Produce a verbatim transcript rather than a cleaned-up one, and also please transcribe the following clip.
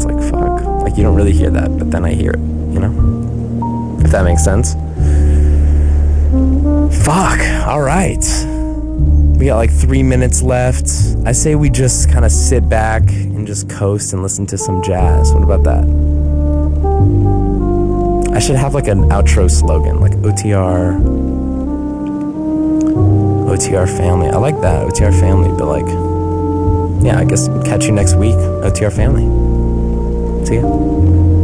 it's like, fuck. Like, you don't really hear that, but then I hear it, you know? If that makes sense. Fuck. All right. We got like three minutes left. I say we just kind of sit back and just coast and listen to some jazz. What about that? I should have like an outro slogan, like O T R, O T R family. I like that, O T R family, but like, yeah, I guess catch you next week, O T R family. See ya.